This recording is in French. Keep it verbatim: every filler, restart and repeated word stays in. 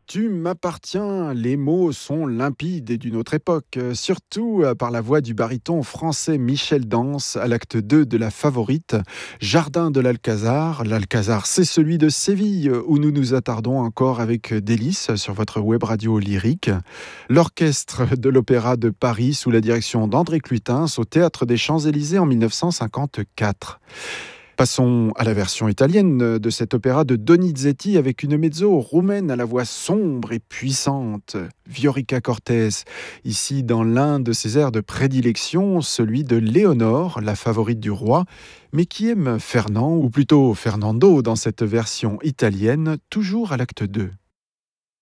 Tu m'appartiens, les mots sont limpides et d'une autre époque, euh, surtout euh, par la voix du baryton français Michel Dance à l'acte deux de La Favorite, Jardin de l'Alcazar. L'Alcazar, c'est celui de Séville, où nous nous attardons encore avec délice sur votre web radio lyrique. L'orchestre de l'Opéra de Paris sous la direction d'André Clutens au Théâtre des Champs-Élysées en mille neuf cent cinquante-quatre. Passons à la version italienne de cet opéra de Donizetti avec une mezzo roumaine à la voix sombre et puissante, Viorica Cortés, ici dans l'un de ses airs de prédilection, celui de Léonore, la favorite du roi, mais qui aime Fernand, ou plutôt Fernando dans cette version italienne, toujours à l'acte deux.